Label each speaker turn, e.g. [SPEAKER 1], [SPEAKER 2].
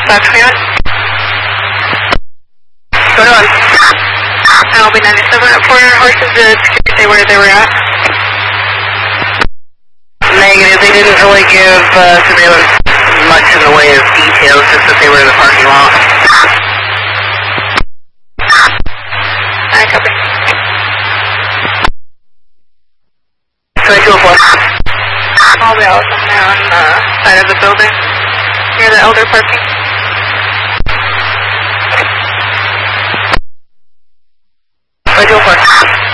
[SPEAKER 1] 521. Go on. I'll be 97 at 4 horses to say where they were at.
[SPEAKER 2] Negative, they didn't really give surveillance much in the way of details, just that they were in the parking lot.
[SPEAKER 1] Alright, copy.
[SPEAKER 2] 2204.
[SPEAKER 1] I'll be out now on the side of the building, near the elder parking.
[SPEAKER 2] Right, go for it.